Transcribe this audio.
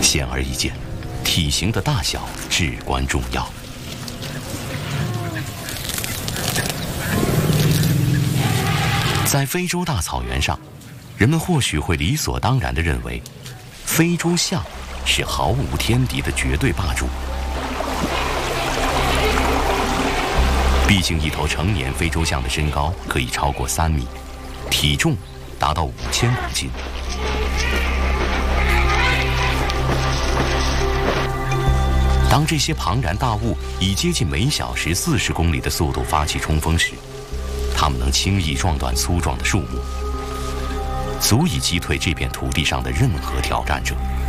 显而易见，体型的大小至关重要。在非洲大草原上，人们或许会理所当然地认为，非洲象是毫无天敌的绝对霸主。毕竟，一头成年非洲象的身高可以超过3米，体重达到5000公斤。当这些庞然大物以接近每小时40公里的速度发起冲锋时，它们能轻易撞断粗壮的树木，足以击退这片土地上的任何挑战者。